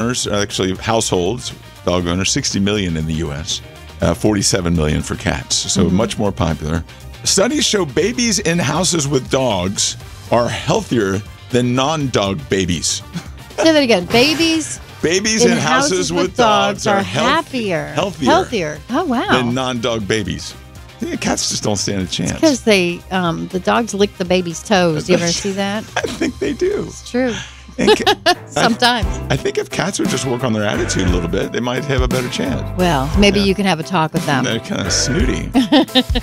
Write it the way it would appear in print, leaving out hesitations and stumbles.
owners, actually households, dog owners, 60 million in the U.S., 47 million for cats. So much more popular. Studies show babies in houses with dogs are healthier than non-dog babies. Say that again. Babies in houses with dogs are healthier. Oh, wow. Than non-dog babies. Yeah, cats just don't stand a chance. Because the dogs lick the baby's toes. You ever see that? I think they do. It's true. Sometimes. I think if cats would just work on their attitude a little bit, they might have a better chance. Well, maybe you can have a talk with them. They're kind of snooty.